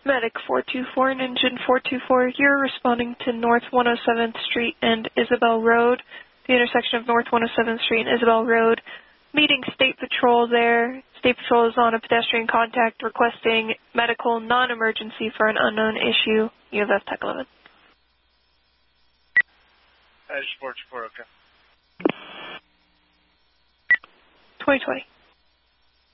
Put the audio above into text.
Medic 424 and Engine 424, you're responding to North 107th Street and Isabel Road, the intersection of North 107th Street and Isabel Road. Meeting State Patrol there. State Patrol is on a pedestrian contact requesting medical non-emergency for an unknown issue. You have F-Tech 11. Edge 424, okay. 2020.